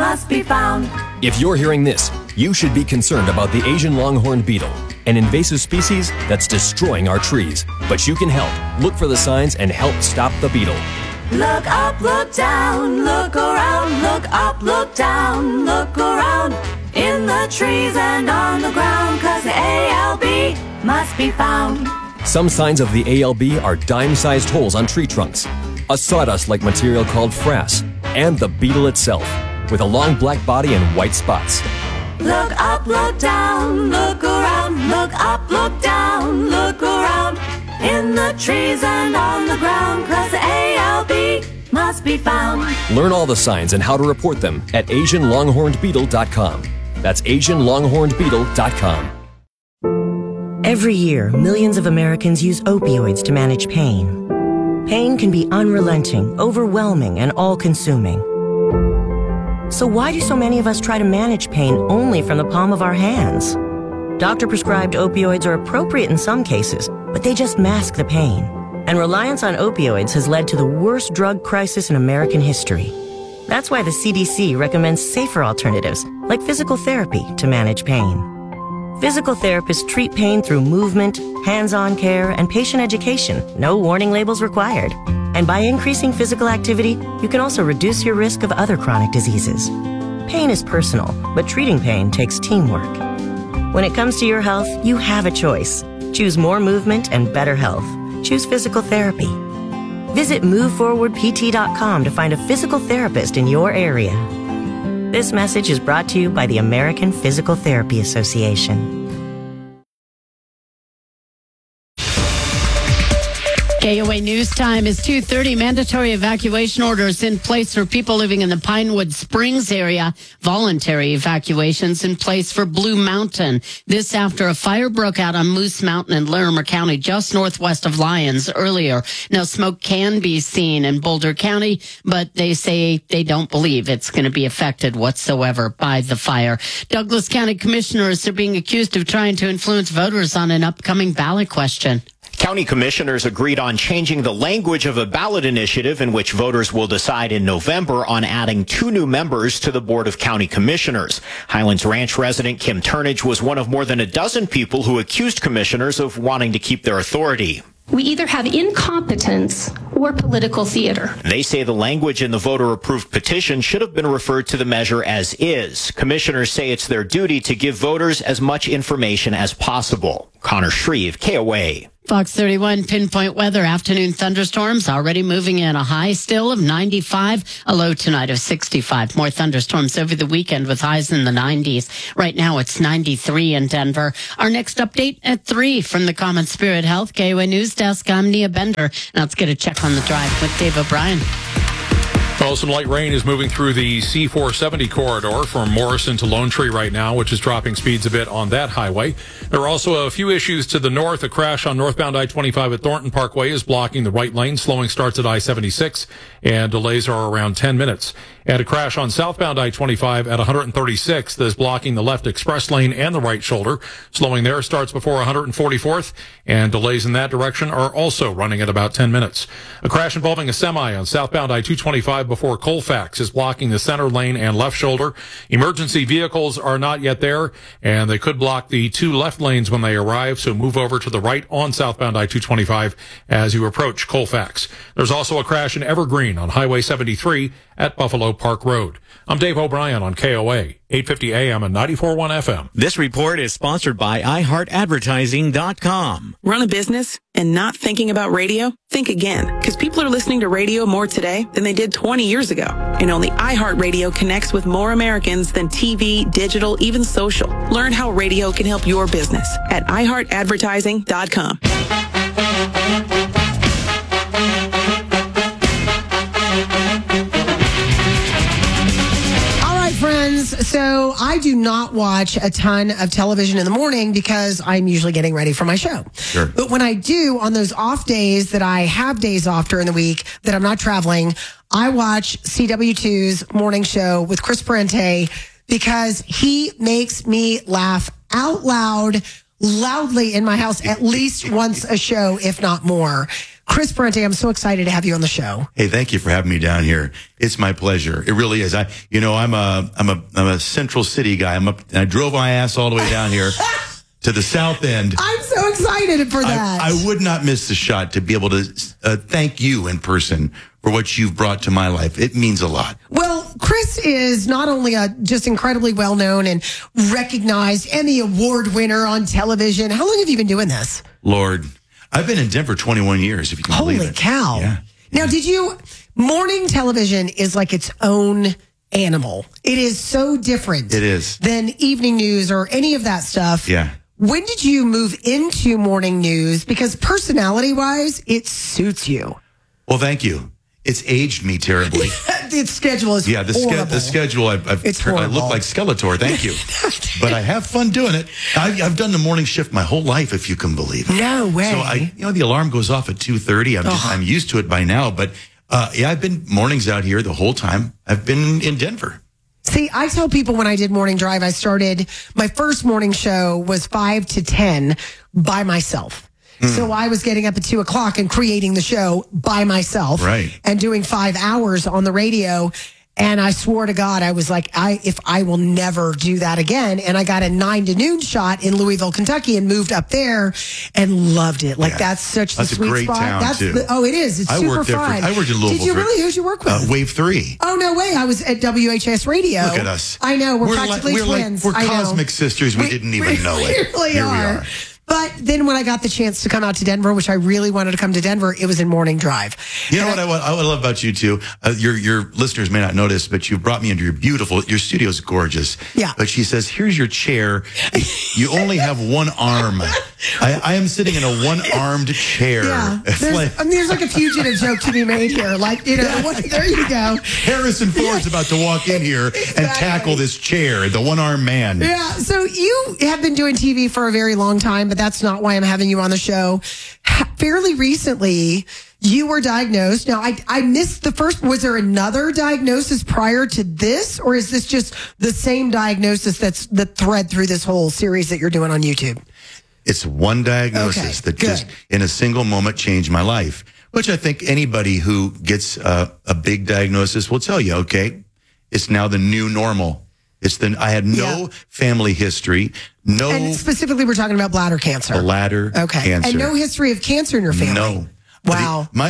must be found. If you're hearing this, you should be concerned about the Asian longhorned beetle, an invasive species that's destroying our trees. But you can help. Look for the signs and help stop the beetle. Look up, look down, look around, look up, look down, look around, in the trees and on the ground, 'cause the ALB must be found. Some signs of the ALB are dime-sized holes on tree trunks, a sawdust-like material called frass, and the beetle itself, with a long black body and white spots. Look up, look down, look around, look up, look down, look around, in the trees and on the ground, 'cause the ALB must be found. Learn all the signs and how to report them at AsianLonghornedBeetle.com. That's AsianLonghornedBeetle.com. Every year, millions of Americans use opioids to manage pain. Pain can be unrelenting, overwhelming, and all-consuming. So why do so many of us try to manage pain only from the palm of our hands? Doctor-prescribed opioids are appropriate in some cases, but they just mask the pain. And reliance on opioids has led to the worst drug crisis in American history. That's why the CDC recommends safer alternatives, like physical therapy, to manage pain. Physical therapists treat pain through movement, hands-on care, and patient education. No warning labels required. And by increasing physical activity, you can also reduce your risk of other chronic diseases. Pain is personal, but treating pain takes teamwork. When it comes to your health, you have a choice. Choose more movement and better health. Choose physical therapy. Visit MoveForwardPT.com to find a physical therapist in your area. This message is brought to you by the American Physical Therapy Association. KOA News Time is 2:30. Mandatory evacuation orders in place for people living in the Pinewood Springs area. Voluntary evacuations in place for Blue Mountain. This after a fire broke out on Moose Mountain in Larimer County, just northwest of Lyons earlier. Now, smoke can be seen in Boulder County, but they say they don't believe it's going to be affected whatsoever by the fire. Douglas County commissioners are being accused of trying to influence voters on an upcoming ballot question. County commissioners agreed on changing the language of a ballot initiative in which voters will decide in November on adding 2 new members to the Board of County Commissioners. Highlands Ranch resident Kim Turnage was one of more than a dozen people who accused commissioners of wanting to keep their authority. We either have incompetence or political theater. They say the language in the voter-approved petition should have been referred to the measure as is. Commissioners say it's their duty to give voters as much information as possible. Connor Shreve, KOA. Fox 31 pinpoint weather. Afternoon thunderstorms already moving in. A high still of 95, a low tonight of 65. More thunderstorms over the weekend with highs in the 90s. Right now it's 93 in Denver. Our next update at 3 from the Common Spirit Health KOA News Desk. I'm Nia Bender. Now let's get a check on the drive with Dave O'Brien. Well, some light rain is moving through the C470 corridor from Morrison to Lone Tree right now, which is dropping speeds a bit on that highway. There are also a few issues to the north. A crash on northbound I-25 at Thornton Parkway is blocking the right lane. Slowing starts at I-76, and delays are around 10 minutes. And a crash on southbound I-25 at 136th is blocking the left express lane and the right shoulder. Slowing there starts before 144th, and delays in that direction are also running at about 10 minutes. A crash involving a semi on southbound I-225 before Colfax is blocking the center lane and left shoulder. Emergency vehicles are not yet there, and they could block the 2 left lanes when they arrive, so move over to the right on southbound I-225 as you approach Colfax. There's also a crash in Evergreen on Highway 73 at Buffalo Park Road. I'm Dave O'Brien on KOA, 850 AM and 94.1 FM. This report is sponsored by iHeartAdvertising.com. Run a business and not thinking about radio? Think again, because people are listening to radio more today than they did 20 years ago. And only iHeartRadio connects with more Americans than TV, digital, even social. Learn how radio can help your business at iHeartAdvertising.com. So I do not watch a ton of television in the morning because I'm usually getting ready for my show. Sure. But when I do, on those off days that I have days off during the week that I'm not traveling, I watch CW2's morning show with Chris Parente because he makes me laugh out loud, loudly in my house at least once a show, if not more. Chris Parente, I'm so excited to have you on the show. Hey, thank you for having me down here. It's my pleasure. It really is. I'm a Central City guy. I drove my ass all the way down here to the South End. I'm so excited for that. I would not miss the shot to be able to thank you in person for what you've brought to my life. It means a lot. Well, Chris is not only just incredibly well known and recognized and the award winner on television. How long have you been doing this? Lord, I've been in Denver 21 years, if you can believe it. Holy cow. Yeah. Now, morning television is like its own animal. It is so different. It is. Than evening news or any of that stuff. Yeah. When did you move into morning news? Because personality-wise, it suits you. Well, thank you. It's aged me terribly. The schedule is horrible. The schedule, I look like Skeletor, thank you. But I have fun doing it. I've done the morning shift my whole life, if you can believe it. No way. So the alarm goes off at 2:30. I'm used to it by now. But I've been mornings out here the whole time. I've been in Denver. See, I tell people when I did Morning Drive, my first morning show was 5 to 10 by myself. So I was getting up at 2 o'clock and creating the show by myself. Right. And doing 5 hours on the radio. And I swore to God, I was like, I will never do that again. And I got a 9 to noon shot in Louisville, Kentucky, and moved up there and loved it. Like that's such the sweet great spot. Town, too. It is. It's super fun. I worked in Louisville. Did you really? Who'd you work with? Wave 3. Oh no way! I was at WHS Radio. Look at us. I know we're practically twins. We're cosmic sisters. We didn't even know it. We really Here are. we are. But then when I got the chance to come out to Denver, which I really wanted to come to Denver, it was in Morning Drive. You know what I love about you too? Your listeners may not notice, but you brought me into your studio's gorgeous. Yeah. But she says, here's your chair. You only have one arm. I am sitting in a one-armed chair. Yeah. There's like a fugitive joke to be made here. Like, there you go. Harrison Ford's about to walk in here and tackle this chair, the one-armed man. Yeah. So you have been doing TV for a very long time, but that's not why I'm having you on the show. Fairly recently, you were diagnosed. Now, I missed the first. Was there another diagnosis prior to this, or is this just the same diagnosis that's the thread through this whole series that you're doing on YouTube? It's one diagnosis that just in a single moment changed my life, which I think anybody who gets a big diagnosis will tell you, okay, it's now the new normal. I had no family history, and specifically we're talking about bladder cancer. Bladder cancer. And no history of cancer in your family. No. Wow. My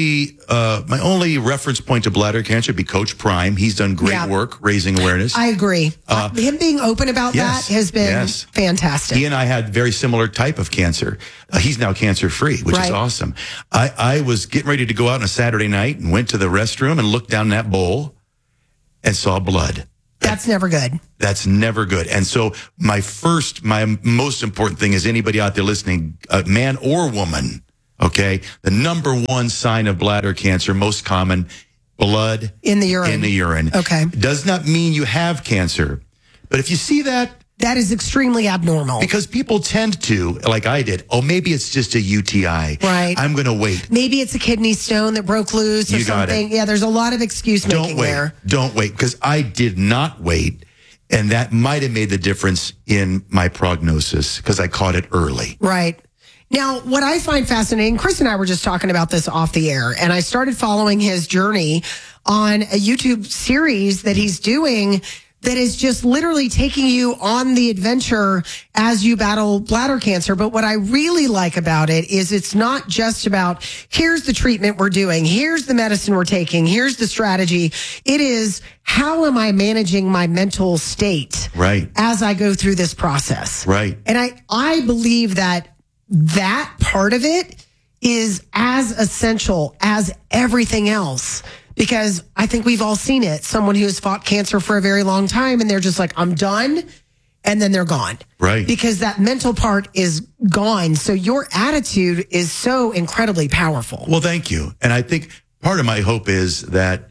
only reference point to bladder cancer would be Coach Prime. He's done great work raising awareness. I agree. Him being open about that has been fantastic. He and I had very similar type of cancer. He's now cancer-free, which is awesome. I was getting ready to go out on a Saturday night and went to the restroom and looked down that bowl and saw blood. That's never good. That's never good. And so my most important thing is anybody out there listening, man or woman, okay, the number one sign of bladder cancer, most common, blood in the urine. In the urine. Okay. Does not mean you have cancer. But if you see that, that is extremely abnormal. Because people tend to, like I did, maybe it's just a UTI. Right. I'm going to wait. Maybe it's a kidney stone that broke loose or something. Yeah, there's a lot of excuse making there. Don't wait, because I did not wait. And that might have made the difference in my prognosis because I caught it early. Right. Now, what I find fascinating, Chris and I were just talking about this off the air, and I started following his journey on a YouTube series that he's doing that is just literally taking you on the adventure as you battle bladder cancer. But what I really like about it is it's not just about, here's the treatment we're doing, here's the medicine we're taking, here's the strategy. It is, how am I managing my mental state as I go through this process? Right. And I believe that part of it is as essential as everything else. Because I think we've all seen it. Someone who has fought cancer for a very long time and they're just like, I'm done. And then they're gone. Right. Because that mental part is gone. So your attitude is so incredibly powerful. Well, thank you. And I think part of my hope is that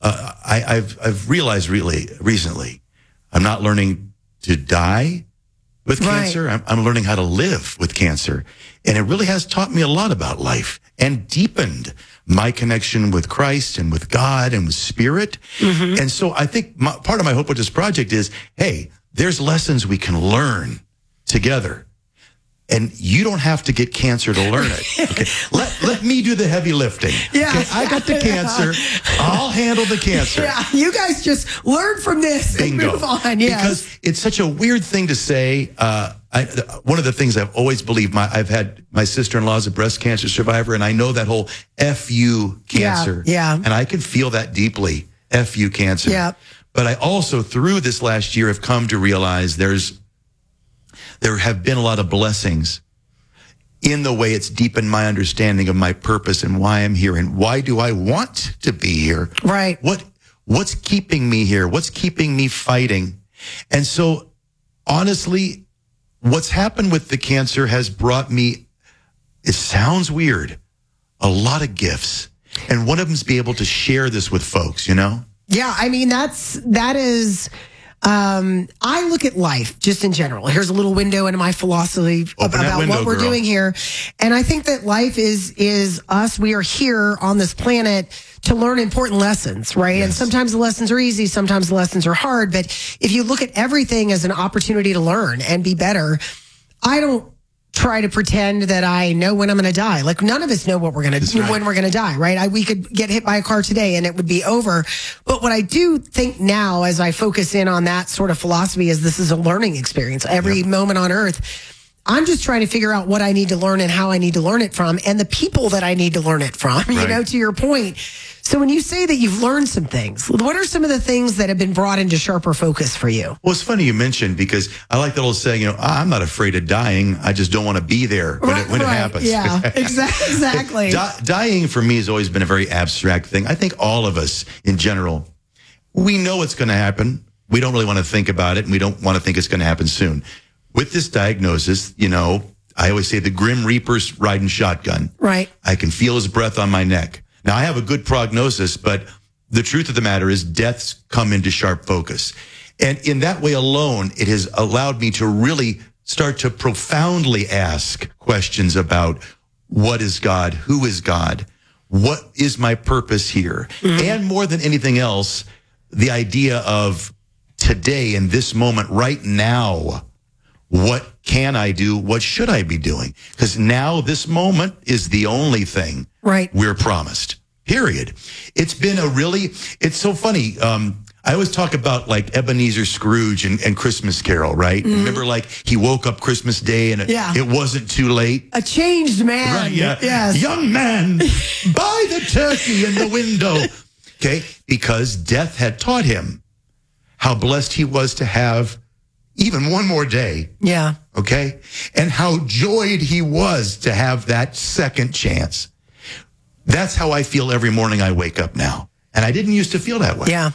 I've realized really recently, I'm not learning to die with cancer. I'm learning how to live with cancer. And it really has taught me a lot about life and deepened my connection with Christ and with God and with Spirit. Mm-hmm. And so I think part of my hope with this project is, hey, there's lessons we can learn together And you don't have to get cancer to learn it. Okay? Let me do the heavy lifting. Yeah. Okay? I got the cancer. I'll handle the cancer. Yeah. You guys just learn from this and move on. Yes. Because it's such a weird thing to say. One of the things I've always believed, I've had my sister-in-law's a breast cancer survivor, and I know that whole F-U cancer. Yeah. And I can feel that deeply, F-U cancer. Yeah. But I also, through this last year, have come to realize there have been a lot of blessings in the way it's deepened my understanding of my purpose and why I'm here and why do I want to be here. Right. What's keeping me here? What's keeping me fighting? And so, honestly, what's happened with the cancer has brought me, it sounds weird, a lot of gifts. And one of them is be able to share this with folks, you know? Yeah, I mean, that is, I look at life just in general. Here's a little window into my philosophy about what we're doing here. And I think that life is us. We are here on this planet to learn important lessons, right? Yes. And sometimes the lessons are easy. Sometimes the lessons are hard. But if you look at everything as an opportunity to learn and be better, I don't try to pretend that I know when I'm going to die. Like none of us know what we're going to do when we're going to die, right? We could get hit by a car today and it would be over. But what I do think now, as I focus in on that sort of philosophy, is this is a learning experience. Every moment on earth, I'm just trying to figure out what I need to learn and how I need to learn it from, and the people that I need to learn it from. You know, to your point. So when you say that you've learned some things, what are some of the things that have been brought into sharper focus for you? Well, it's funny you mentioned, because I like that old saying, you know, I'm not afraid of dying. I just don't want to be there when it happens. Yeah, exactly. Dying for me has always been a very abstract thing. I think all of us in general, we know it's going to happen. We don't really want to think about it, and we don't want to think it's going to happen soon. With this diagnosis, you know, I always say the Grim Reaper's riding shotgun. Right. I can feel his breath on my neck. Now, I have a good prognosis, but the truth of the matter is death's come into sharp focus. And in that way alone, it has allowed me to really start to profoundly ask questions about what is God? Who is God? What is my purpose here? Mm-hmm. And more than anything else, the idea of today, in this moment, right now, what can I do? What should I be doing? Because now this moment is the only thing we're promised, period. It's been it's so funny. I always talk about like Ebenezer Scrooge and Christmas Carol, right? Mm-hmm. Remember, like he woke up Christmas Day and it wasn't too late. A changed man. Right, yeah. Yes. Young man, buy the turkey in the window. Okay, because death had taught him how blessed he was to have even one more day. Yeah. Okay? And how joyed he was to have that second chance. That's how I feel every morning I wake up now. And I didn't used to feel that way. Yeah.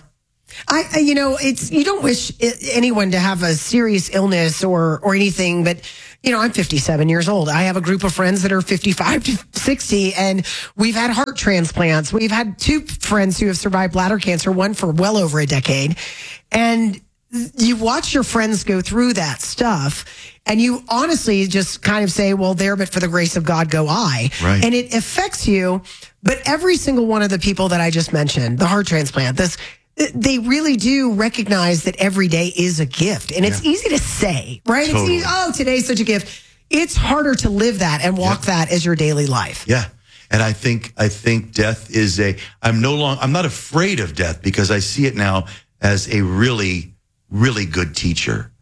You know, you don't wish anyone to have a serious illness or anything, but you know, I'm 57 years old. I have a group of friends that are 55 to 60, and we've had heart transplants. We've had 2 friends who have survived bladder cancer, one for well over a decade. And you watch your friends go through that stuff, and you honestly just kind of say, well, there, but for the grace of God go I. Right. And it affects you. But every single one of the people that I just mentioned, the heart transplant, they really do recognize that every day is a gift. And it's easy to say, right? Totally. It's easy, today's such a gift. It's harder to live that and walk that as your daily life. Yeah. And I think death is I'm not afraid of death, because I see it now as a really, really good teacher.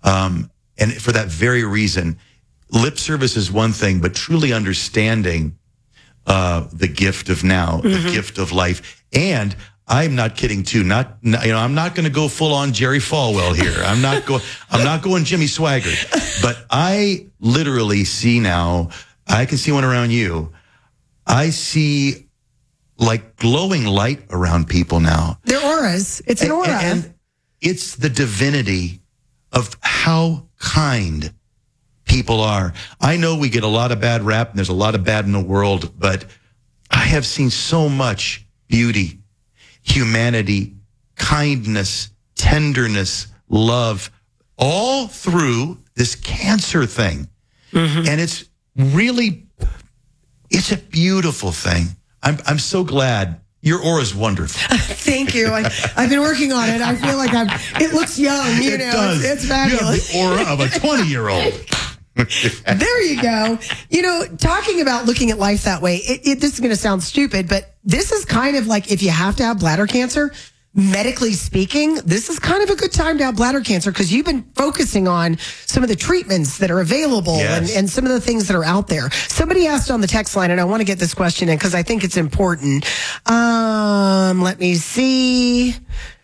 And for that very reason, lip service is one thing, but truly understanding the gift of now, the gift of life. And I'm not kidding too. I'm not going to go full on Jerry Falwell here. I'm not going Jimmy Swaggart, but I literally see now, I can see one around you. I see like glowing light around people now. They're auras. It's an aura. And it's the divinity of how kind people are. I know we get a lot of bad rap, and there's a lot of bad in the world, but I have seen so much beauty, humanity, kindness, tenderness, love, all through this cancer thing. Mm-hmm. And it's a beautiful thing. I'm so glad. Your aura is wonderful. Thank you. I've been working on it. I feel like it looks young. It does. It's fabulous. You have the aura of a 20-year-old. There you go. Talking about looking at life that way, this is going to sound stupid, but this is kind of like if you have to have bladder cancer, medically speaking, this is kind of a good time to have bladder cancer because you've been focusing on some of the treatments that are available and some of the things that are out there. Somebody asked on the text line, and I want to get this question in because I think it's important. Let me see.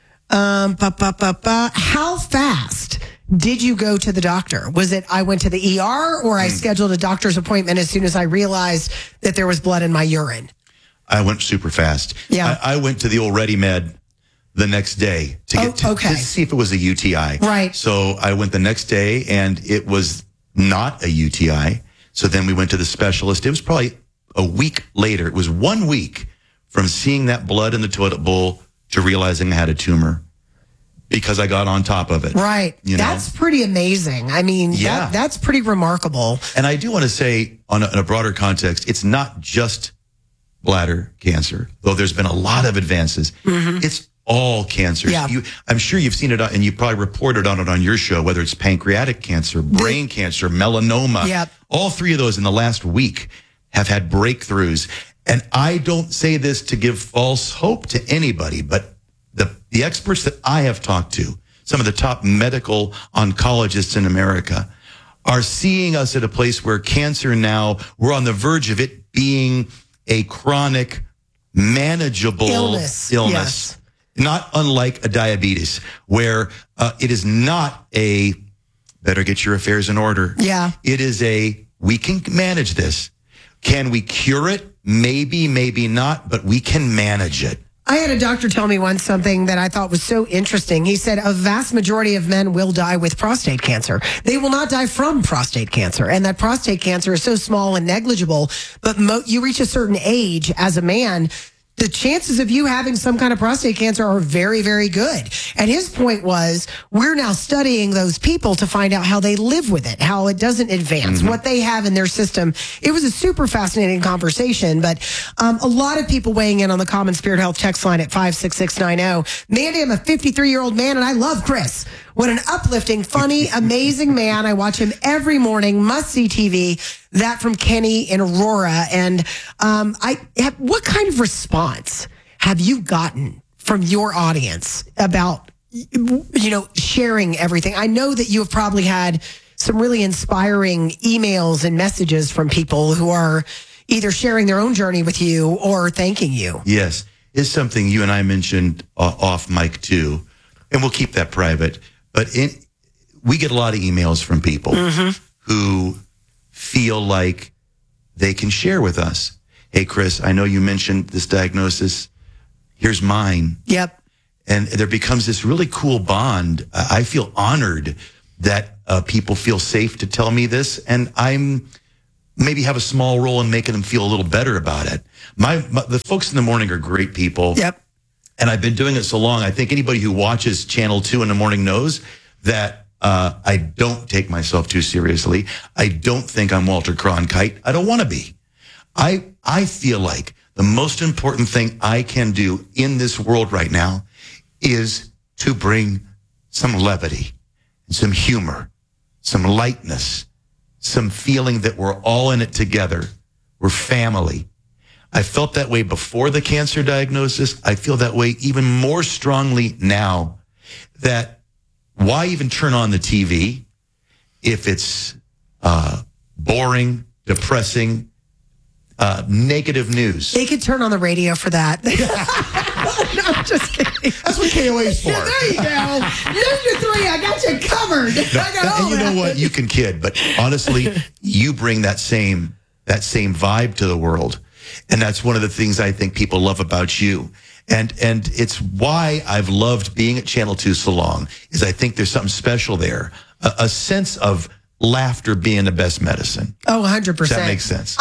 How fast did you go to the doctor? Was it I went to the ER or I scheduled a doctor's appointment as soon as I realized that there was blood in my urine? I went super fast. Yeah. I went to the old Ready Med the next day to see if it was a UTI. Right. So I went the next day and it was not a UTI. So then we went to the specialist. It was probably a week later. It was 1 week from seeing that blood in the toilet bowl to realizing I had a tumor because I got on top of it. Right. That's pretty amazing. I mean, that's pretty remarkable. And I do want to say in a broader context, it's not just bladder cancer, though there's been a lot of advances. It's all cancers. Yeah. I'm sure you've seen it, and you probably reported on it on your show, whether it's pancreatic cancer, brain cancer, melanoma. Yep. All three of those in the last week have had breakthroughs. And I don't say this to give false hope to anybody, but the experts that I have talked to, some of the top medical oncologists in America, are seeing us at a place where cancer now, we're on the verge of it being a chronic, manageable illness. Yes. Not unlike a diabetes, where it is not a better get your affairs in order. Yeah. It is we can manage this. Can we cure it? Maybe, maybe not, but we can manage it. I had a doctor tell me once something that I thought was so interesting. He said a vast majority of men will die with prostate cancer. They will not die from prostate cancer. And that prostate cancer is so small and negligible, but you reach a certain age as a man, the chances of you having some kind of prostate cancer are very, very good. And his point was, we're now studying those people to find out how they live with it, how it doesn't advance, what they have in their system. It was a super fascinating conversation, but a lot of people weighing in on the Common Spirit Health text line at 56690. Mandy, I'm a 53-year-old man, and I love Chris. What an uplifting, funny, amazing man. I watch him every morning, must-see TV. That from Kenny in Aurora. And what kind of response have you gotten from your audience about, sharing everything? I know that you have probably had some really inspiring emails and messages from people who are either sharing their own journey with you or thanking you. Yes. It's something you and I mentioned off mic too, and we'll keep that private. But we get a lot of emails from people who feel like they can share with us. Hey, Chris, I know you mentioned this diagnosis. Here's mine. Yep. And there becomes this really cool bond. I feel honored that people feel safe to tell me this, and I'm maybe have a small role in making them feel a little better about it. The folks in the morning are great people. Yep. And I've been doing it so long. I think anybody who watches Channel 2 in the morning knows that I don't take myself too seriously. I don't think I'm Walter Cronkite. I don't want to be. I feel like the most important thing I can do in this world right now is to bring some levity, some humor, some lightness, some feeling that we're all in it together. We're family. I felt that way before the cancer diagnosis. I feel that way even more strongly now. That why even turn on the TV if it's boring, depressing, negative news? They could turn on the radio for that. No, I'm just kidding. That's what KOA's for. Yeah, there you go. 9 to 3, I got you covered. I got all and you that. know what? You can kid, but honestly, you bring that same vibe to the world. And that's one of the things I think people love about you. And it's why I've loved being at Channel 2 so long, is I think there's something special there. A sense of laughter being the best medicine. Oh, 100%. Does that make sense?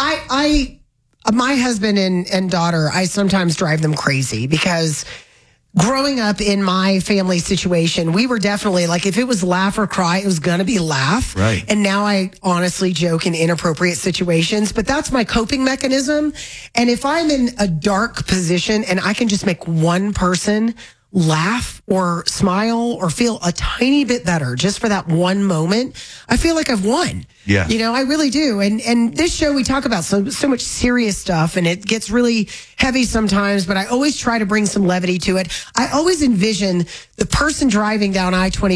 My husband and daughter, I sometimes drive them crazy because growing up in my family situation, we were definitely like, if it was laugh or cry, it was going to be laugh. Right. And now I honestly joke in inappropriate situations, but that's my coping mechanism. And if I'm in a dark position and I can just make one person laugh or smile or feel a tiny bit better just for that one moment, I feel like I've won. Yeah. You know, I really do. And this show, we talk about so much serious stuff, and it gets really heavy sometimes, but I always try to bring some levity to it. I always envision the person driving down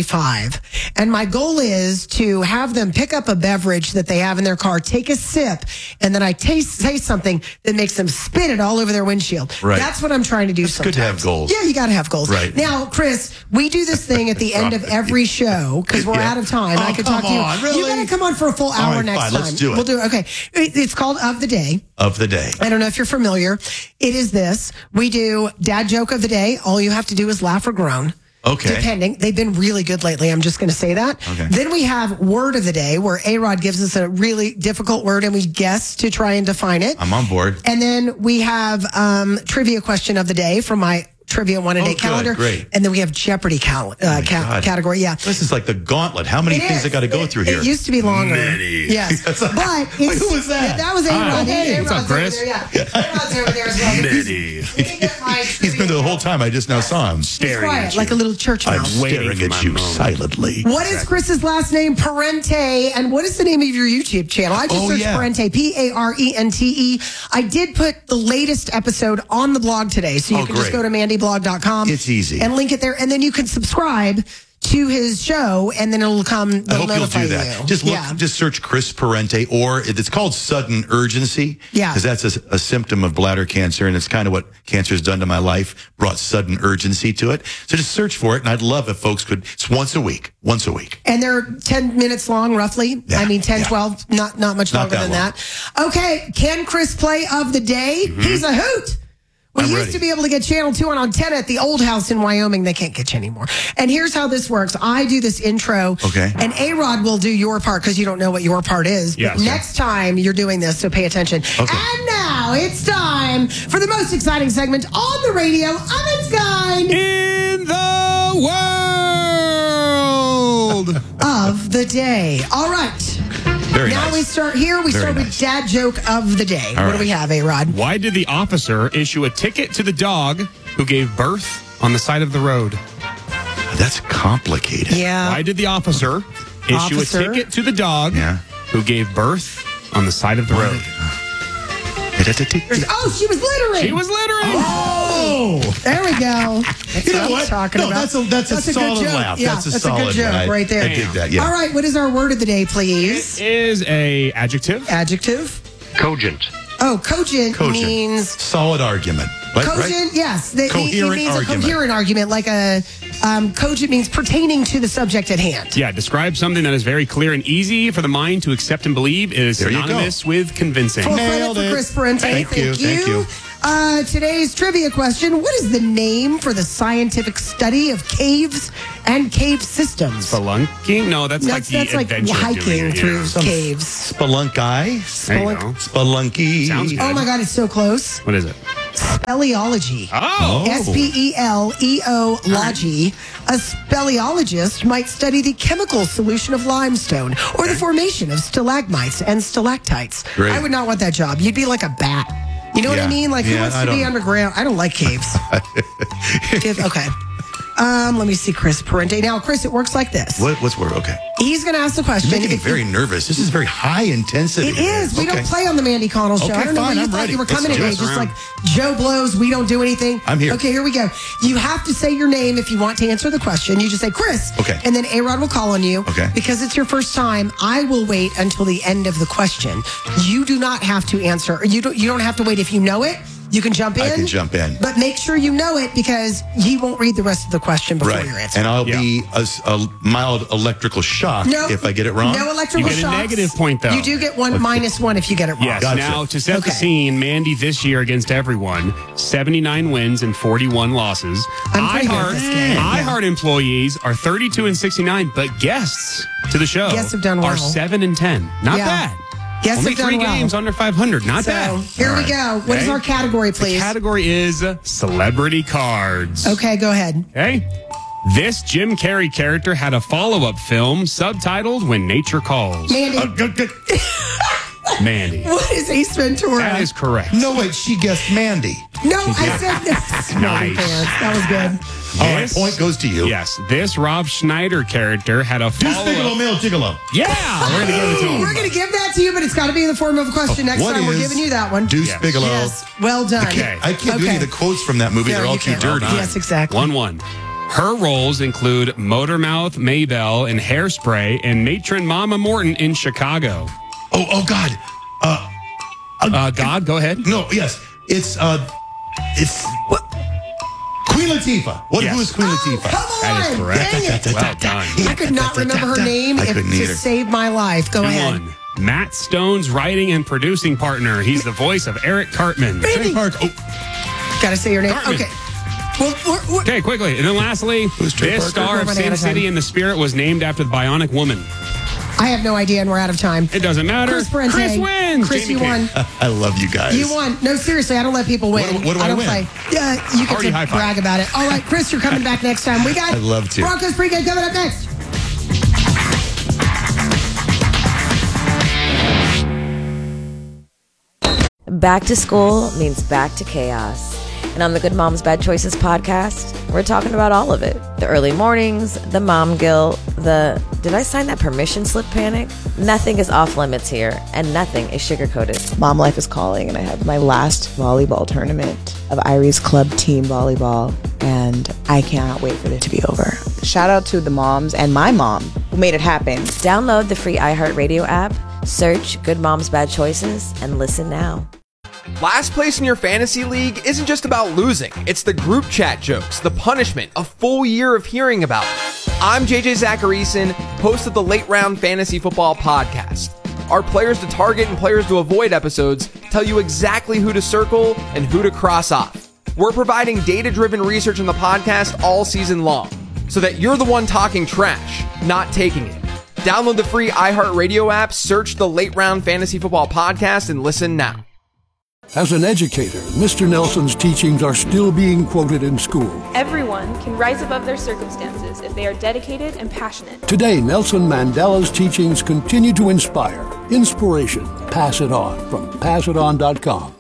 I-25, and my goal is to have them pick up a beverage that they have in their car, take a sip, and then I say something that makes them spit it all over their windshield. Right. That's what I'm trying to do sometimes. Good to have goals. Yeah, you got to have goals. Right. Now, Chris, we do this thing at the end of every show because we're out of time. Oh, I could talk to you. come on, really? You got to come on for a full hour right, next fine, time. let's do it. We'll do it. Okay. It's called Of the Day. Of the day. I don't know if you're familiar. It is this. We do dad joke of the day. All you have to do is laugh or groan. Okay. Depending. They've been really good lately. I'm just going to say that. Okay. Then we have word of the day where A-Rod gives us a really difficult word and we guess to try and define it. I'm on board. And then we have trivia question of the day from my Trivia One-A-Day calendar. Great. And then we have Jeopardy category. Yeah. This is like the gauntlet. How many things I got to go through here? It used to be longer. Many. Yes. But it's, wait, who was that? That was A-Rod. Hey, A-Rod's what's up, Chris? over there. Yeah. A-Rod's over there as well. Many. He's been there the whole time. I just now saw him. He's quiet, like a little church I'm mouse. staring at you silently. What is Chris's last name? Parente. And what is the name of your YouTube channel? I just searched Parente. Parente. I did put the latest episode on the blog today. So you can just go to mandyblog.com. It's easy. And link it there. And then you can subscribe to his show, and then it'll come. I hope you'll notify do that. you. Just look, just search Chris Parente, or it's called sudden urgency. Yeah. Because that's a symptom of bladder cancer, and it's kind of what cancer has done to my life, brought sudden urgency to it. So just search for it, and I'd love if folks could. It's once a week. And they're 10 minutes long, roughly. Yeah. I mean, 10, 12, not much longer than that. Okay, can Chris play of the day? Mm-hmm. He's a hoot. We used to be able to get Channel 2 on antenna at the old house in Wyoming. They can't get you anymore. And here's how this works. I do this intro. Okay. And A-Rod will do your part because you don't know what your part is. Yes. But next time you're doing this, so pay attention. Okay. And now it's time for the most exciting segment on the radio of its kind. In the world of the day. All right. Very now nice. we start here. We start with dad joke of the day. What do we have, A-Rod? Why did the officer issue a ticket to the dog who gave birth on the side of the road? That's complicated. Yeah. Why did the officer issue a ticket to the dog who gave birth on the side of the road? Oh, she was littering. She was littering. Oh, there we go. That's you know what I'm what? talking No, about. that's a good solid joke. laugh. Yeah, That's a that's solid a good joke one. right there. I dig that. Yeah. All right, what is our word of the day, please? It is a adjective. Adjective. Cogent. Oh, cogent means solid argument. Cogent, yes. It Coherent means argument. a coherent argument, like a cogent means pertaining to the subject at hand. Yeah, describe something that is very clear and easy for the mind to accept and believe. It is synonymous with convincing. Full credit for Chris Parente. Thank you. Today's trivia question: what is the name for the scientific study of caves and cave systems? Spelunking? No, that's like the adventure hiking through caves. Spelunky. Spelunky. Sounds good. Oh my God, it's so close. What is it? Speleology. Oh. Speleo-logy. A speleologist might study the chemical solution of limestone or the formation of stalagmites and stalactites. Great. I would not want that job. You'd be like a bat. You know what I mean? Like, who wants to be underground? I don't like caves. Okay. Let me see Chris Parente. Now, Chris, it works like this. What's word? Okay. He's going to ask the question. You're making me very nervous. This is very high intensity. It is. We don't play on the Mandy Connell show. Okay, I don't know fine, where you I'm thought ready. you were coming Let's today. do it. Just like Joe blows, we don't do anything. I'm here. Okay, here we go. You have to say your name if you want to answer the question. You just say Chris. Okay. And then A-Rod will call on you. Okay. Because it's your first time, I will wait until the end of the question. You do not have to answer. You don't have to wait if you know it. You can jump in. I can jump in. But make sure you know it because he won't read the rest of the question before Right. your answer. And I'll be a mild electrical shock if I get it wrong. No electrical You get shocks. a negative point, though. You do get -1 if you get it wrong. Yes. Gotcha. Now, to set the scene, Mandy this year against everyone, 79 wins and 41 losses. I'm pretty good at this game. iHeart employees are 32 and 69, but guests to the show Guests have done well. are 7 and 10. Not Yeah. bad. Guests Only have done 3 well. games under 500. Not So, bad. here we go. What is Okay. our category, please? The category is celebrity cards. Okay, go ahead. Okay. This Jim Carrey character had a follow-up film subtitled When Nature Calls. Mandy. Mandy. What is Ace Ventura? That is correct. No, wait, she guessed Mandy. No, I said Nice. That was good. All right, point goes to you. Yes, this Rob Schneider character had a follow-up. Deuce Male Gigolo. Yeah, we're going to give it to him. We're going to give that to you, but it's got to be in the form of a question. Next What time, we're is giving you that one. Deuce Bigelow. Yes, well done. I can't do any of the quotes from that movie. Yeah, They're all you too can't. dirty. Yes, exactly. 1-1. Her roles include Motormouth Maybelle in Hairspray and Matron Mama Morton in Chicago. Oh God. God, go ahead. No, yes. It's what? Queen Latifah. Who is Queen Latifah? Come on. That is correct. Dang it. Well done. I could not remember her name. I couldn't either. To save my life. Go ahead. 2-1. Matt Stone's writing and producing partner. He's the voice of Eric Cartman. Maybe. Park. Oh, Got to say your name. Cartman. Okay. Well, Okay, quickly. And then lastly, Trey this Parker? star of We're running out Sin of time. City and the Spirit was named after the Bionic Woman. I have no idea, and we're out of time. It doesn't matter. Chris Parente. Chris wins. Chris, Jamie you won. I love you guys. You won. No, seriously, I don't let people win. What do I don't win? play. Yeah, you Already get high to five. brag about it. All right, Chris, you're coming back next time. We got I'd love to. Broncos pregame coming up next. Back to school means back to chaos. And on the Good Moms Bad Choices podcast, we're talking about all of it. The early mornings, the mom guilt, did I sign that permission slip panic? Nothing is off limits here, and nothing is sugar-coated. Mom life is calling, and I have my last volleyball tournament of Irie's club team volleyball, and I cannot wait for it to be over. Shout out to the moms and my mom who made it happen. Download the free iHeartRadio app, search Good Moms Bad Choices, and listen now. Last place in your fantasy league isn't just about losing. It's the group chat jokes, the punishment, a full year of hearing about it. I'm JJ Zacharyson, host of the Late Round Fantasy Football Podcast. Our players to target and players to avoid episodes tell you exactly who to circle and who to cross off. We're providing data-driven research on the podcast all season long, so that you're the one talking trash, not taking it. Download the free iHeartRadio app, search the Late Round Fantasy Football Podcast, and listen now. As an educator, Mr. Nelson's teachings are still being quoted in school. Everyone can rise above their circumstances if they are dedicated and passionate. Today, Nelson Mandela's teachings continue to inspire. Inspiration. Pass it on from passiton.com.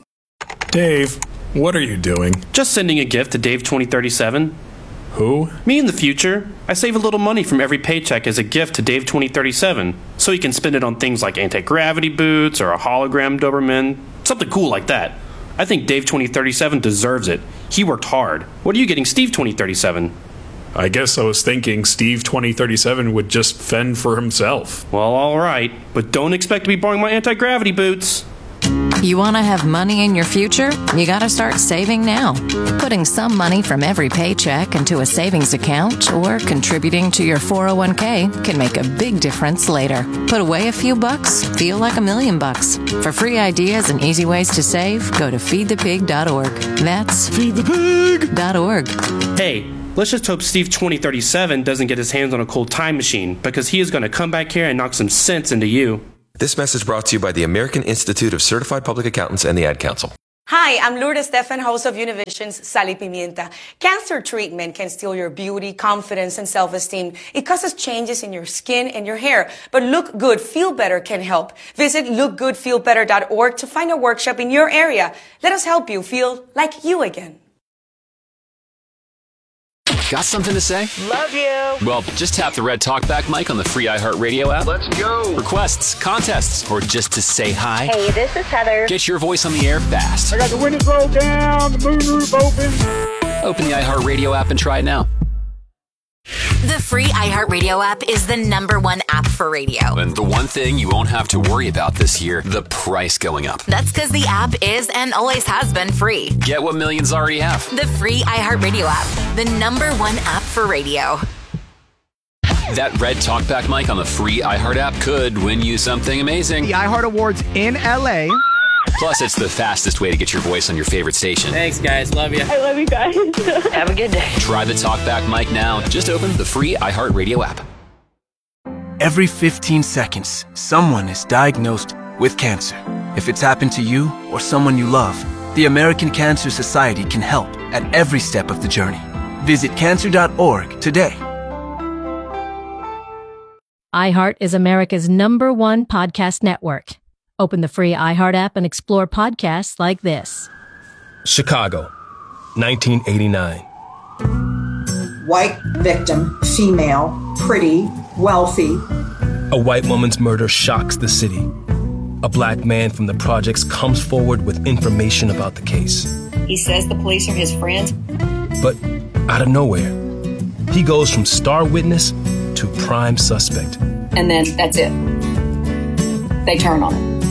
Dave, what are you doing? Just sending a gift to Dave 2037. Who? Me in the future. I save a little money from every paycheck as a gift to Dave 2037, so he can spend it on things like anti-gravity boots or a hologram Doberman, something cool like that. I think Dave 2037 deserves it. He worked hard. What are you getting Steve 2037? I guess I was thinking Steve 2037 would just fend for himself. Well, all right, but don't expect to be borrowing my anti-gravity boots. You want to have money in your future? You got to start saving now. Putting some money from every paycheck into a savings account or contributing to your 401k can make a big difference later. Put away a few bucks, feel like $1 million. For free ideas and easy ways to save, go to feedthepig.org. That's feedthepig.org. Hey, let's just hope Steve 2037 doesn't get his hands on a cold time machine, because he is going to come back here and knock some sense into you. This message brought to you by the American Institute of Certified Public Accountants and the Ad Council. Hi, I'm Lourdes Stefan, host of Univision's Sal y Pimienta. Cancer treatment can steal your beauty, confidence, and self-esteem. It causes changes in your skin and your hair. But Look Good, Feel Better can help. Visit lookgoodfeelbetter.org to find a workshop in your area. Let us help you feel like you again. Got something to say? Love you. Well, just tap the red talkback mic on the free iHeartRadio app. Let's go. Requests, contests, or just to say hi. Hey, this is Heather. Get your voice on the air fast. I got the windows rolled down, the moonroof open. Open the iHeartRadio app and try it now. The free iHeartRadio app is the #1 app for radio. And the one thing you won't have to worry about this year, the price going up. That's because the app is and always has been free. Get what millions already have. The free iHeartRadio app, the #1 app for radio. That red talkback mic on the free iHeart app could win you something amazing. The iHeart Awards in LA. Plus, it's the fastest way to get your voice on your favorite station. Thanks, guys. Love you. I love you guys. Have a good day. Try the talkback mic now. Just open the free iHeartRadio app. Every 15 seconds, someone is diagnosed with cancer. If it's happened to you or someone you love, the American Cancer Society can help at every step of the journey. Visit cancer.org today. iHeart is America's #1 podcast network. Open the free iHeart app and explore podcasts like this. Chicago, 1989. White victim, female, pretty, wealthy. A white woman's murder shocks the city. A black man from the projects comes forward with information about the case. He says the police are his friends. But out of nowhere, he goes from star witness to prime suspect. And then that's it. They turn on him.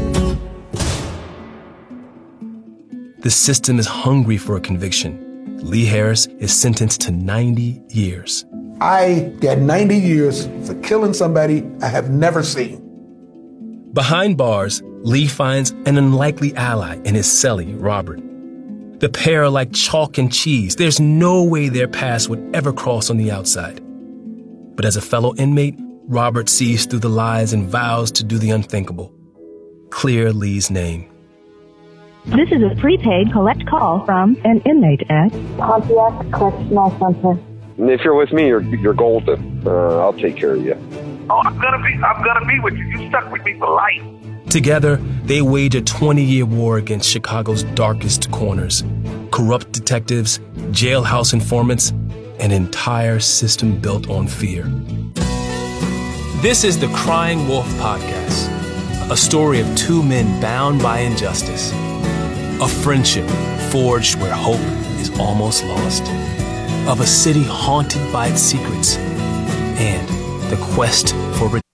The system is hungry for a conviction. Lee Harris is sentenced to 90 years. I got 90 years for killing somebody I have never seen. Behind bars, Lee finds an unlikely ally in his cellie, Robert. The pair are like chalk and cheese. There's no way their paths would ever cross on the outside. But as a fellow inmate, Robert sees through the lies and vows to do the unthinkable. Clear Lee's name. This is a prepaid collect call from an inmate at Pontiac Correctional Center. If you're with me, you're golden. I'll take care of you. Oh, I'm gonna be with you. You stuck with me for life. Together, they wage a 20-year war against Chicago's darkest corners. Corrupt detectives, jailhouse informants, an entire system built on fear. This is the Crying Wolf Podcast, a story of two men bound by injustice. A friendship forged where hope is almost lost. Of a city haunted by its secrets. And the quest for redemption.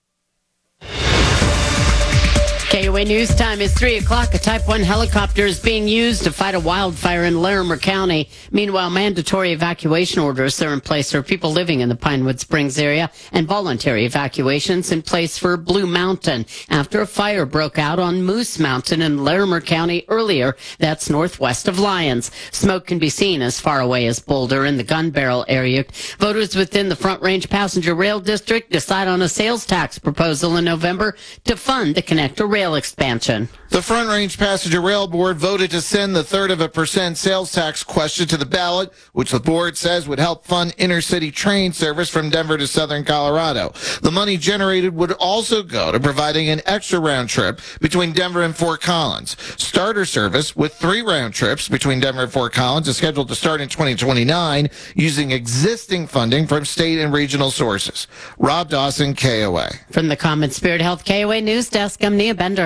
KOA News Time is 3 o'clock. A Type 1 helicopter is being used to fight a wildfire in Larimer County. Meanwhile, mandatory evacuation orders are in place for people living in the Pinewood Springs area and voluntary evacuations in place for Blue Mountain after a fire broke out on Moose Mountain in Larimer County earlier. That's northwest of Lyons. Smoke can be seen as far away as Boulder in the Gun Barrel area. Voters within the Front Range Passenger Rail District decide on a sales tax proposal in November to fund the Connector Rail expansion. The Front Range Passenger Rail Board voted to send the 0.33% sales tax question to the ballot, which the board says would help fund intercity train service from Denver to southern Colorado. The money generated would also go to providing an extra round trip between Denver and Fort Collins. Starter service with 3 round trips between Denver and Fort Collins is scheduled to start in 2029 using existing funding from state and regional sources. Rob Dawson, KOA. From the Common Spirit Health KOA News Desk, I'm Nia Bender.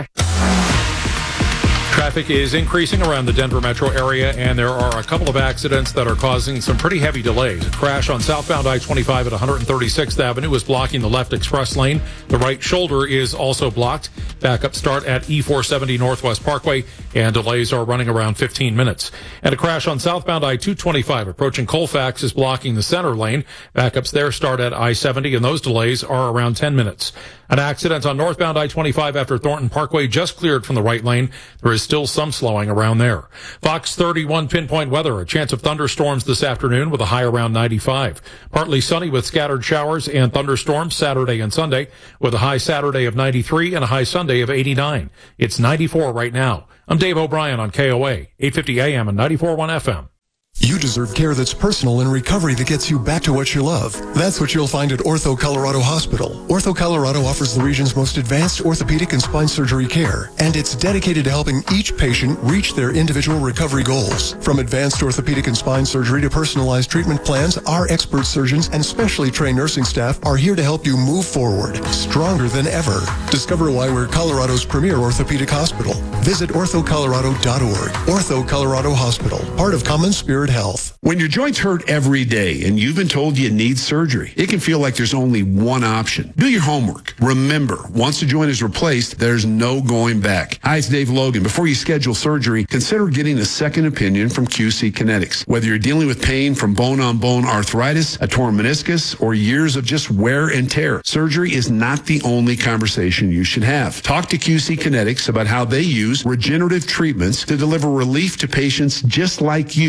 Traffic is increasing around the Denver metro area, and there are a couple of accidents that are causing some pretty heavy delays. A crash on southbound I-25 at 136th Avenue is blocking the left express lane. The right shoulder is also blocked. Backup start at E470 Northwest Parkway, and delays are running around 15 minutes. And a crash on southbound I-225 approaching Colfax is blocking the center lane. Backups there start at I-70, and those delays are around 10 minutes. An accident on northbound I-25 after Thornton Parkway just cleared from the right lane. There is still some slowing around there. Fox 31 pinpoint weather. A chance of thunderstorms this afternoon with a high around 95. Partly sunny with scattered showers and thunderstorms Saturday and Sunday with a high Saturday of 93 and a high Sunday of 89. It's 94 right now. I'm Dave O'Brien on KOA, 850 AM and 94.1 FM. You deserve care that's personal and recovery that gets you back to what you love. That's what you'll find at Ortho Colorado Hospital. Ortho Colorado offers the region's most advanced orthopedic and spine surgery care, and it's dedicated to helping each patient reach their individual recovery goals. From advanced orthopedic and spine surgery to personalized treatment plans, our expert surgeons and specially trained nursing staff are here to help you move forward, stronger than ever. Discover why we're Colorado's premier orthopedic hospital. Visit orthocolorado.org. Ortho Colorado Hospital, part of Common Spirit Health. When your joints hurt every day and you've been told you need surgery, it can feel like there's only one option. Do your homework. Remember, once the joint is replaced, there's no going back. Hi, it's Dave Logan. Before you schedule surgery, consider getting a second opinion from QC Kinetics. Whether you're dealing with pain from bone-on-bone arthritis, a torn meniscus, or years of just wear and tear, surgery is not the only conversation you should have. Talk to QC Kinetics about how they use regenerative treatments to deliver relief to patients just like you right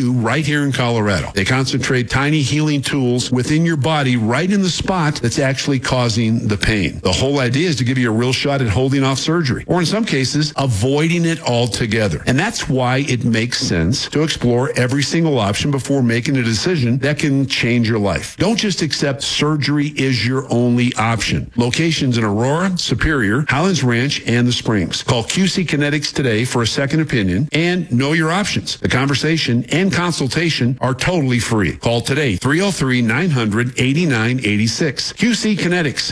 here in Colorado. They concentrate tiny healing tools within your body right in the spot that's actually causing the pain. The whole idea is to give you a real shot at holding off surgery, or in some cases, avoiding it altogether. And that's why it makes sense to explore every single option before making a decision that can change your life. Don't just accept surgery is your only option. Locations in Aurora, Superior, Highlands Ranch, and the Springs. Call QC Kinetics today for a second opinion and know your options. The conversation and consultation are totally free. Call today, 303-900-8986. QC Kinetics,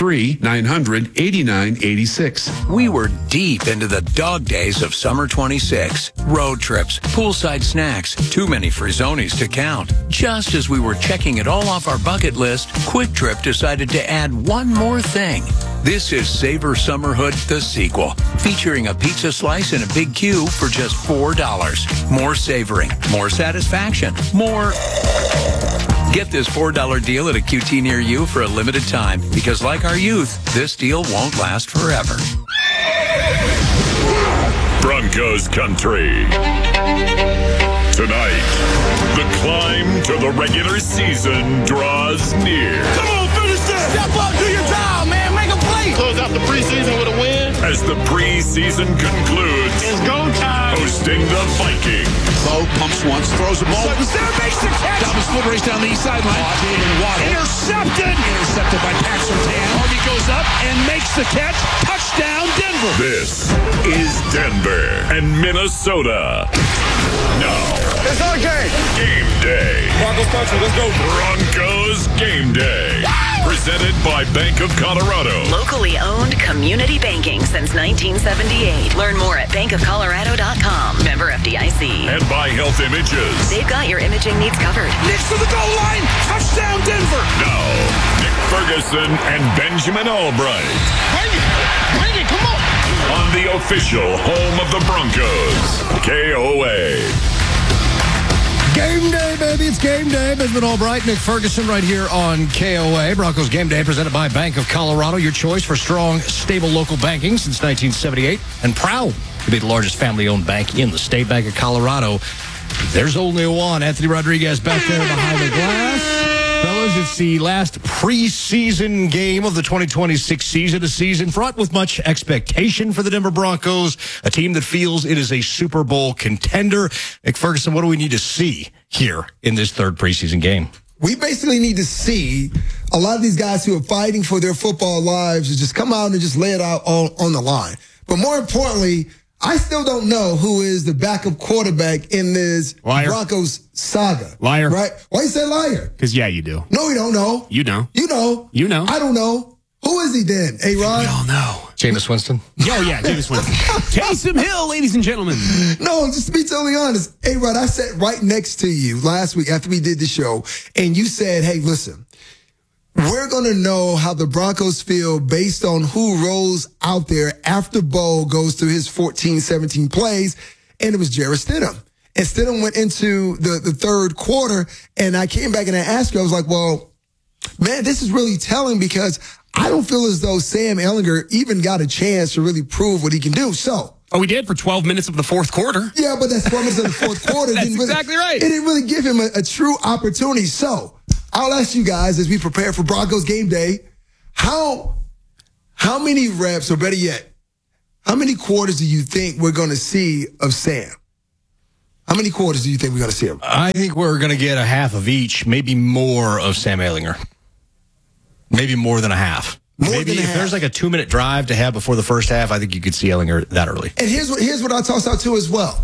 303-900-8986. We were deep into the dog days of summer 26. Road trips, poolside snacks, too many Frizzonis to count. Just as we were checking it all off our bucket list, Quick Trip decided to add one more thing. This is Savor Summerhood, the sequel, featuring a pizza slice and a Big Q for just $4. More savoring, more satisfaction, more... Get this $4 deal at a QT near you for a limited time, because like our youth, this deal won't last forever. Broncos country. Tonight, the climb to the regular season draws near. Come on, finish that! Step up, do your job, man! Make a play! Close out the preseason with a win. As the preseason concludes, it's go time! Hosting the Vikings. Bo pumps once, throws a ball. There makes the catch! Down the split race down the east sideline. Intercepted! Intercepted by Pat Surtain. Harvey goes up and makes the catch. Touchdown, Denver! This is Denver and Minnesota. Now, it's our game! Game day. Broncos country, let's go! Broncos game day. Presented by Bank of Colorado. Locally owned community banking since 1978. Learn more at bankofcolorado.com. Member FDIC. And by Health Images. They've got your imaging needs covered. Next to the goal line. Touchdown, Denver. Now, Nick Ferguson and Benjamin Albright. Bring it, come on. On the official home of the Broncos. KOA. Game day, baby. It's game day. Benjamin Albright, Nick Ferguson right here on KOA. Broncos Game Day presented by Bank of Colorado. Your choice for strong, stable local banking since 1978. And proud to be the largest family-owned bank in the state. Bank of Colorado. There's only one. Anthony Rodriguez back there behind the glass. Fellas, it's the last preseason game of the 2026 season, a season fraught with much expectation for the Denver Broncos, a team that feels it is a Super Bowl contender. Nick Ferguson, what do we need to see here in this third preseason game? We basically need to see a lot of these guys who are fighting for their football lives to just come out and just lay it out on the line. But more importantly, I still don't know who is the backup quarterback in this Broncos saga. Liar. Right? Why you say liar? Because, yeah, you do. No, we don't know. You know. You know. You know. I don't know. Who is he then? A-Rod? We all know. Jameis Winston? Oh, yeah, Jameis Winston. Taysom Hill, ladies and gentlemen. No, just to be totally honest, A-Rod, I sat right next to you last week after we did the show, and you said, hey, listen, we're going to know how the Broncos feel based on who rolls out there after Bo goes through his 14, 17 plays, and it was Jarrett Stidham. And Stidham went into the third quarter, and I came back and I asked you, I was like, well, man, this is really telling because I don't feel as though Sam Ehlinger even got a chance to really prove what he can do. So. Oh, we did for 12 minutes of the fourth quarter. Yeah, but that's 12 minutes of the fourth quarter. That's exactly right. It didn't really give him a true opportunity. So I'll ask you guys as we prepare for Broncos game day, how many reps, or better yet, how many quarters do you think we're going to see of Sam? How many quarters do you think we're going to see him? I think we're going to get a half of each, maybe more of Sam Ehlinger. Maybe more than a half. Maybe if there's like a 2-minute drive to have before the first half, I think you could see Ehlinger that early. And here's what I toss out too as well.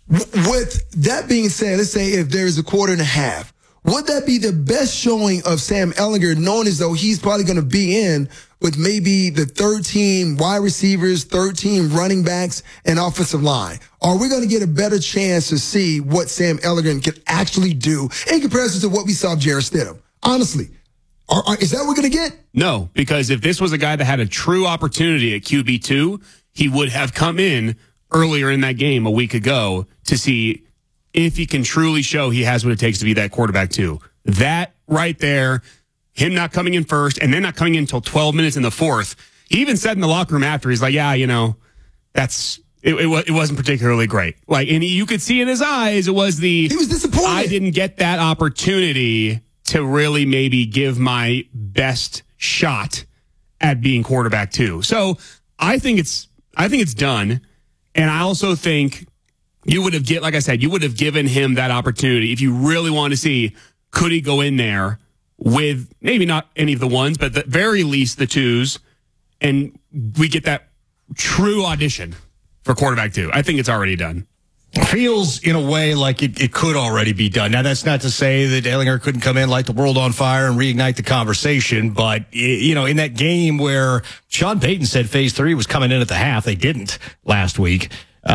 With that being said, let's say if there's a quarter and a half, would that be the best showing of Sam Ehlinger, knowing as though he's probably going to be in with maybe the third team wide receivers, third team running backs, and offensive line? Are we going to get a better chance to see what Sam Ehlinger can actually do in comparison to what we saw of Jarrett Stidham? Honestly. Is that what we're going to get? No, because if this was a guy that had a true opportunity at QB2, he would have come in earlier in that game a week ago to see if he can truly show he has what it takes to be that quarterback too. That right there, him not coming in first and then not coming in until 12 minutes in the fourth. He even said in the locker room after, he's like, yeah, you know, that's It wasn't particularly great. Like, and you could see in his eyes, he was disappointed. I didn't get that opportunity to really maybe give my best shot at being quarterback 2. So I think it's done. And I also think you would have given him that opportunity if you really want to see, could he go in there with maybe not any of the ones, but at the very least the 2s, and we get that true audition for quarterback 2. I think it's already done. Feels in a way like it could already be done. Now, that's not to say that Ehlinger couldn't come in, light the world on fire, and reignite the conversation. But, in that game where Sean Payton said phase 3 was coming in at the half, they didn't last week.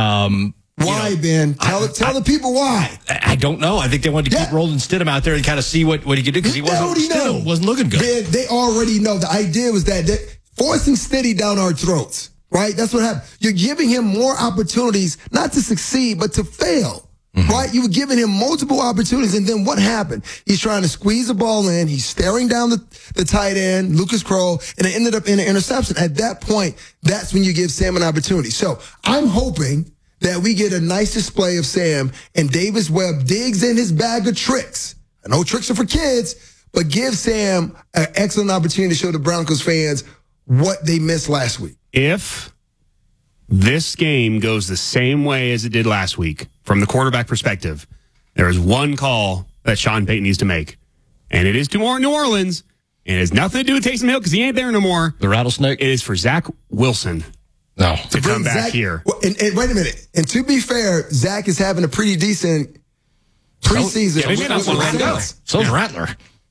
Why, Ben? Tell the people why. I don't know. I think they wanted to keep rolling Stidham out there and kind of see what he could do because he wasn't looking good. Ben, they already know. The idea was that they're forcing Stiddy down our throats. Right? That's what happened. You're giving him more opportunities, not to succeed, but to fail. Mm-hmm. Right? You were giving him multiple opportunities, and then what happened? He's trying to squeeze the ball in. He's staring down the tight end, Lucas Kroll, and it ended up in an interception. At that point, that's when you give Sam an opportunity. So I'm hoping that we get a nice display of Sam, and Davis Webb digs in his bag of tricks. I know tricks are for kids, but give Sam an excellent opportunity to show the Broncos fans what they missed last week. If this game goes the same way as it did last week, from the quarterback perspective, there is one call that Sean Payton needs to make, and it is to New Orleans, and it has nothing to do with Taysom Hill because he ain't there no more. The rattlesnake? It is for Zach Wilson to come back here. And wait a minute. And to be fair, Zach is having a pretty decent preseason. So's Rattler.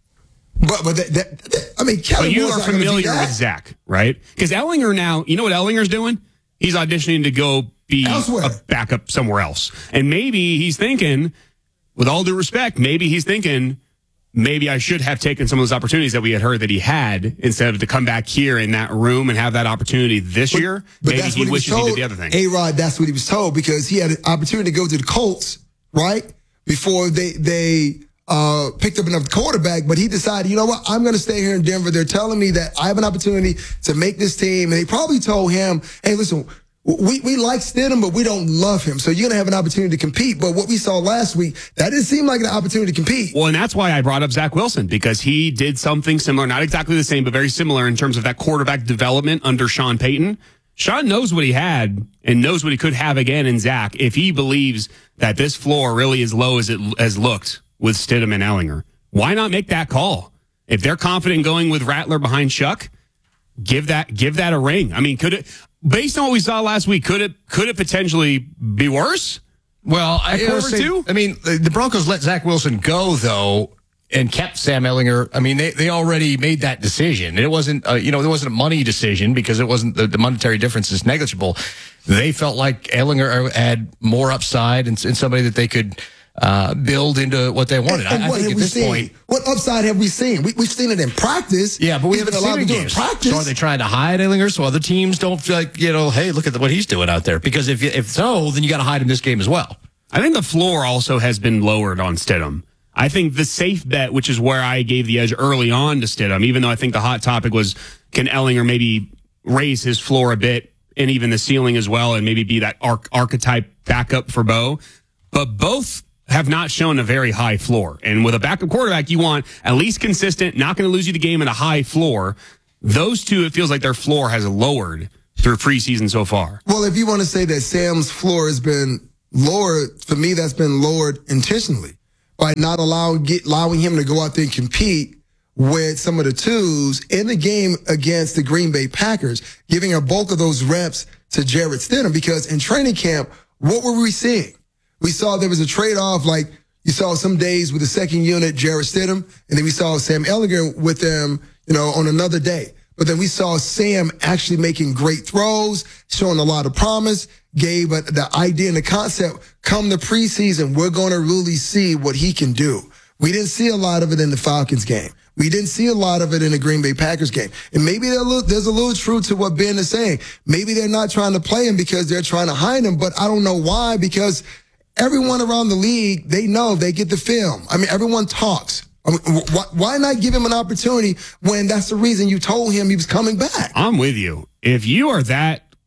But Kellen you Moore's are not gonna do familiar that. with Zach, right? Because Ehlinger now, you know what Ehlinger's doing? He's auditioning to go be elsewhere, a backup somewhere else. And maybe he's thinking, with all due respect, maybe I should have taken some of those opportunities that we had heard that he had instead of to come back here in that room and have that opportunity this year. But Maybe he wishes he did the other thing. A-Rod, that's what he was told because he had an opportunity to go to the Colts, right? Before they picked up another quarterback, but he decided, you know what, I'm going to stay here in Denver. They're telling me that I have an opportunity to make this team. And they probably told him, hey, listen, we like Stidham, but we don't love him. So you're going to have an opportunity to compete. But what we saw last week, that didn't seem like an opportunity to compete. Well, and that's why I brought up Zach Wilson, because he did something similar, not exactly the same, but very similar in terms of that quarterback development under Sean Payton. Sean knows what he had and knows what he could have again in Zach if he believes that this floor really is low as it has looked with Stidham and Ehlinger. Why not make that call? If they're confident going with Rattler behind Shuck, give that a ring. I mean, could it, based on what we saw last week, could it potentially be worse? Well, the Broncos let Zach Wilson go though and kept Sam Ehlinger. I mean, they already made that decision. It wasn't there wasn't a money decision because it wasn't the monetary difference is negligible. They felt like Ehlinger had more upside and somebody that they could build into what they wanted. And I think at this point, what upside have we seen? We've seen it in practice. Yeah, but we haven't allowed seen to it do it in practice. So are they trying to hide Ehlinger so other teams don't feel like, hey, look at what he's doing out there? Because if so, then you got to hide him this game as well. I think the floor also has been lowered on Stidham. I think the safe bet, which is where I gave the edge early on to Stidham, even though I think the hot topic was, can Ehlinger maybe raise his floor a bit and even the ceiling as well and maybe be that archetype backup for Bo? But both have not shown a very high floor. And with a backup quarterback, you want at least consistent, not going to lose you the game at a high floor. Those two, it feels like their floor has lowered through preseason so far. Well, if you want to say that Sam's floor has been lowered, for me, that's been lowered intentionally by not allowing him to go out there and compete with some of the twos in the game against the Green Bay Packers, giving a bulk of those reps to Jarrett Stidham. Because in training camp, what were we seeing? We saw there was a trade-off, like you saw some days with the second unit, Jarrett Stidham, and then we saw Sam Ehlinger with them, on another day. But then we saw Sam actually making great throws, showing a lot of promise, gave the idea and the concept, come the preseason, we're going to really see what he can do. We didn't see a lot of it in the Falcons game. We didn't see a lot of it in the Green Bay Packers game. And maybe there's a little truth to what Ben is saying. Maybe they're not trying to play him because they're trying to hide him, but I don't know why, because everyone around the league, they know, they get the film. I mean, everyone talks. I mean, why not give him an opportunity when that's the reason you told him he was coming back? I'm with you. If you are that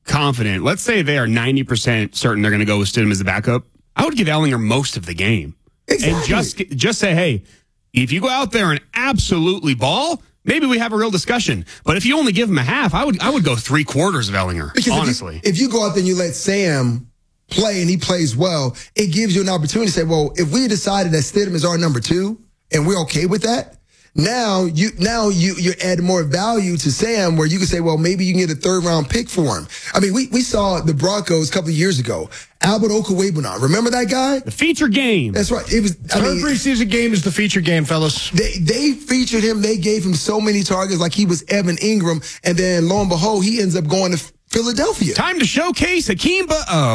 confident, let's say they are 90% certain they're going to go with Stidham as the backup, I would give Ehlinger most of the game. Exactly. And just say, hey, if you go out there and absolutely ball, maybe we have a real discussion. But if you only give him a half, I would go 3/4 of Ehlinger, because honestly. If you go out there and you let Sam play and he plays well, it gives you an opportunity to say, well, if we decided that Stidham is our number 2 and we're okay with that, now you add more value to Sam, where you can say, well, maybe you can get a 3rd-round pick for him. I mean, we saw the Broncos a couple of years ago. Albert Okwuegbunam, remember that guy? The feature game. That's right. It was. Third preseason game is the feature game, fellas. They featured him. They gave him so many targets, like he was Evan Ingram, and then lo and behold, he ends up going to Philadelphia. Time to showcase Hakeem.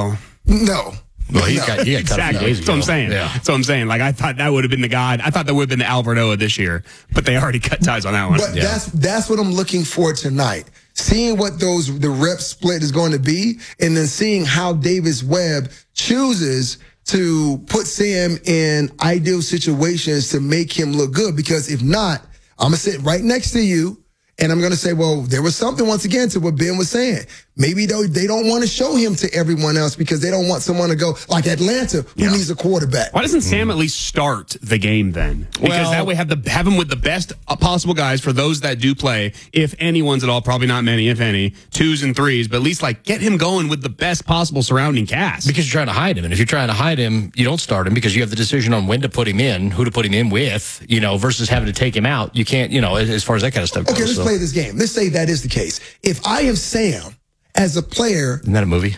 No. Well, he got exactly. cut a few days ago. That's what I'm saying. Yeah. That's what I'm saying. Like, I thought that would have been the guy. I thought that would have been the Alberto this year, but they already cut ties on that one. But that's what I'm looking for tonight. Seeing what the rep split is going to be, and then seeing how Davis Webb chooses to put Sam in ideal situations to make him look good. Because if not, I'm going to sit right next to you, and I'm going to say, well, there was something, once again, to what Ben was saying. Maybe they don't want to show him to everyone else because they don't want someone to go like Atlanta, who needs a quarterback. Why doesn't Sam at least start the game then? Because that way have him with the best possible guys for those that do play, if anyone's at all, probably not many, if any, 2s and 3s, but at least like get him going with the best possible surrounding cast. Because you're trying to hide him. And if you're trying to hide him, you don't start him because you have the decision on when to put him in, who to put him in with, versus having to take him out. You can't, as far as that kind of stuff goes. Okay, let's play this game. Let's say that is the case. If I am Sam as a player. Isn't that a movie?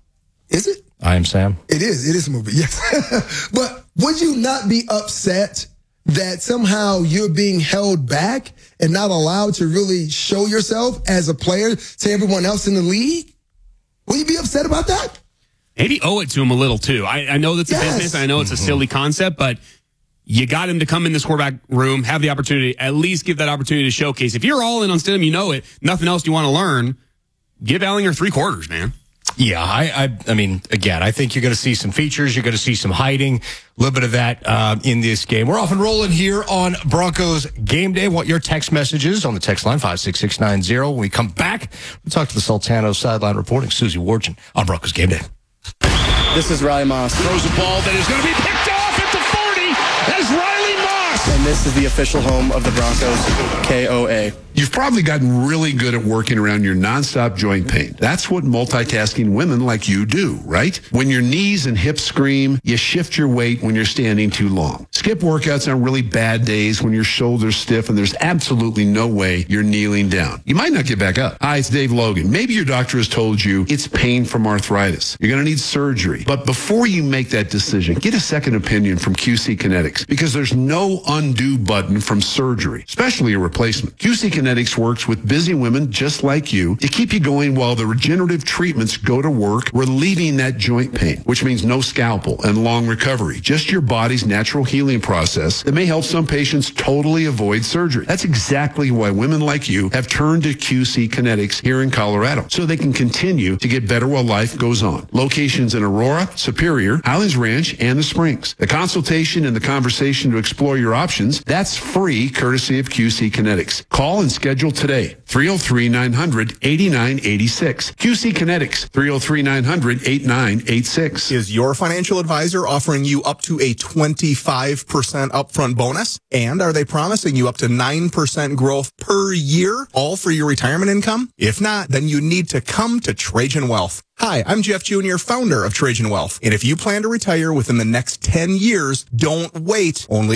Is it? I Am Sam. It is. It is a movie, yes. But would you not be upset that somehow you're being held back and not allowed to really show yourself as a player to everyone else in the league? Will you be upset about that? Maybe owe it to him a little, too. I know that's a business. I know it's a silly concept, but you got him to come in this quarterback room, have the opportunity, at least give that opportunity to showcase. If you're all in on Stidham, you know it, nothing else you want to learn, give Ehlinger 3/4, man. Yeah, I mean, again, I think you're going to see some features. You're going to see some hiding, a little bit of that in this game. We're off and rolling here on Broncos Game Day. Want your text messages on the text line, 56690. When we come back, we'll talk to the Sultano sideline reporting, Susie Warchin, on Broncos Game Day. This is Riley Moss. Throws a ball that is going to be picked off at the 40 as Riley Moss. And this is the official home of the Broncos, KOA. You've probably gotten really good at working around your nonstop joint pain. That's what multitasking women like you do, right? When your knees and hips scream, you shift your weight when you're standing too long. Skip workouts on really bad days when your shoulders stiff and there's absolutely no way you're kneeling down. You might not get back up. Hi, it's Dave Logan. Maybe your doctor has told you it's pain from arthritis. You're going to need surgery. But before you make that decision, get a second opinion from QC Kinetics, because there's no undo button from surgery, especially a replacement. QC Kinetics works with busy women just like you to keep you going while the regenerative treatments go to work, relieving that joint pain, which means no scalpel and long recovery, just your body's natural healing process that may help some patients totally avoid surgery. That's exactly why women like you have turned to QC Kinetics here in Colorado, so they can continue to get better while life goes on. Locations in Aurora, Superior, Highlands Ranch, and the Springs. The consultation and the conversation to explore your options, that's free, courtesy of QC Kinetics. Call and schedule today. 303-900-8986. QC Kinetics. 303-900-8986. Is your financial advisor offering you up to a 25% upfront bonus? And are they promising you up to 9% growth per year, all for your retirement income? If not, then you need to come to Trajan Wealth. Hi, I'm Jeff Jr., founder of Trajan Wealth. And if you plan to retire within the next 10 years, don't wait. Only